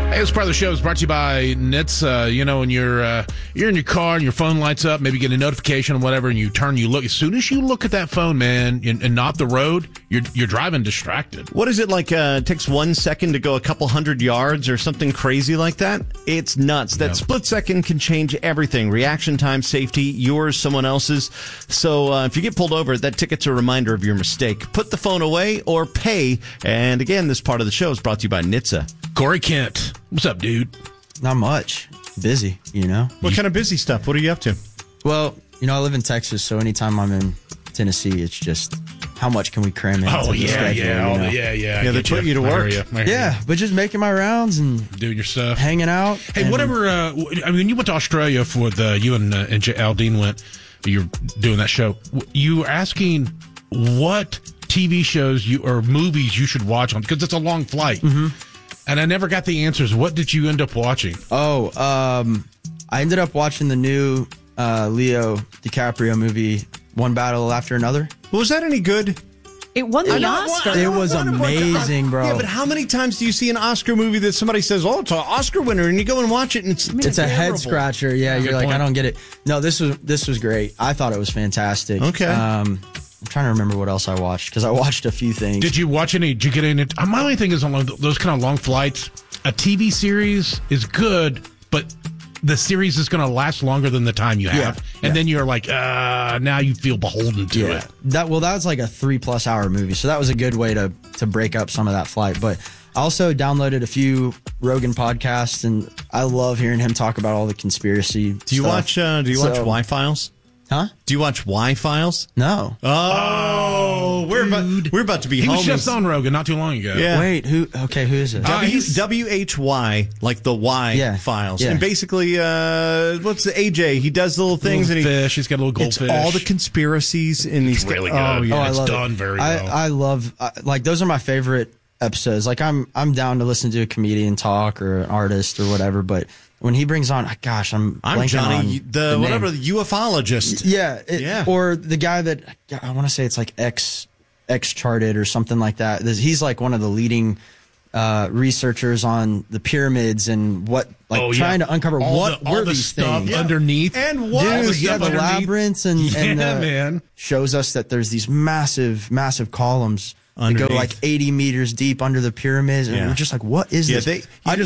Hey, this part of the show is brought to you by NHTSA. You know, when you're in your car and your phone lights up, maybe get a notification or whatever, and you turn, you look. As soon as you look at that phone, man, and not the road, you're driving distracted. What is it like? It takes 1 second to go a couple hundred yards or something crazy like that? It's nuts. That split second can change everything. Reaction time, safety, yours, someone else's. So if you get pulled over, that ticket's a reminder of your mistake. Put the phone away or pay. And again, this part of the show is brought to you by NHTSA. Corey Kent, what's up, dude? Not much. Busy, you know? What kind of busy stuff? What are you up to? Well, you know, I live in Texas, so anytime I'm in Tennessee, it's just how much can we cram in? Oh, the schedule, Yeah, they put you to work. Yeah, but just making my rounds and doing your stuff, hanging out. Hey, whatever. I mean, you went to Australia for you and Aldine went. You're doing that show. You were asking what TV shows or movies you should watch on because it's a long flight. Mm-hmm. And I never got the answers. What did you end up watching? Oh, I ended up watching the new Leo DiCaprio movie, One Battle After Another. Was that any good? It won the Oscar. It was amazing, bro. Yeah, but how many times do you see an Oscar movie that somebody says, "Oh, it's an Oscar winner," and you go and watch it, and it's a head scratcher. Yeah, you're like, point. I don't get it. No, this was great. I thought it was fantastic. Okay. I'm trying to remember what else I watched because I watched a few things. Did you watch any? Did you get any? My only thing is on those kind of long flights, a TV series is good, but the series is going to last longer than the time you have. And then you're like, now you feel beholden to it. That was like a 3+ hour movie. So that was a good way to break up some of that flight. But I also downloaded a few Rogan podcasts, and I love hearing him talk about all the conspiracy Do you watch Y-Files? Huh? Do you watch Y-Files? No. Oh, we're about to be He homies. was just on Rogan not too long ago. Yeah. Wait, who is it? WHY, like the Y files. Yeah. And basically, what's the AJ? He does little things. Little fish. He's got a little goldfish. It's all the conspiracies. And he's really good. Oh, yeah. It's done very well. I love, like, those are my favorite episodes. Like, I'm down to listen to a comedian talk or an artist or whatever, but when he brings on, gosh, I'm Johnny, the ufologist. Yeah. Or the guy that, I want to say it's like X Charted or something like that. He's like one of the leading researchers on the pyramids and trying to uncover what were these stuff things underneath. And what? Dude, the labyrinths and man. shows us that there's these massive columns that go like 80 meters deep under the pyramids, and we're just like, what is this?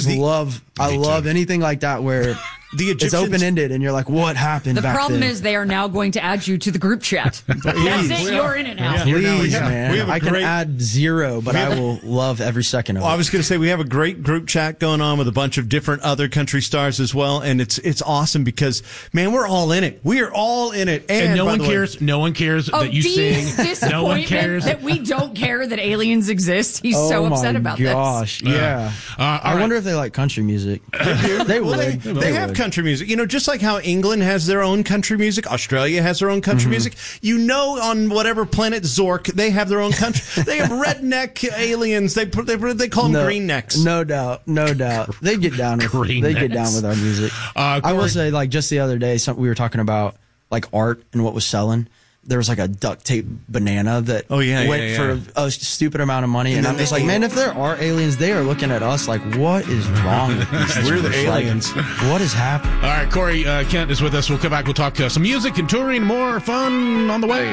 I love anything like that where it's open-ended, and you're like, what happened back then? The problem is they are now going to add you to the group chat. That's it, you're in it now. Please, man. I can add 0, but I will love every second of it. I was going to say, we have a great group chat going on with a bunch of different other country stars as well, and it's awesome because, man, we're all in it. We are all in it. And no one cares. No one cares that you Dean's sing. No one cares that we don't care that aliens exist. He's so upset about this. Oh, my gosh. Yeah. I wonder if they like country music. They would. They have country music. You know, just like how England has their own country music, Australia has their own country music. You know, on whatever planet Zork, they have their own country. They have redneck aliens. They call them green necks. No doubt. They get down with our music. I will say, like, just the other day, we were talking about like art and what was selling. There was like a duct tape banana that went for a stupid amount of money. And I'm just like, man, if there are aliens, they are looking at us like, what is wrong with these? We're the aliens. What is happening? All right, Corey Kent is with us. We'll come back. We'll talk some music and touring, more fun on the way.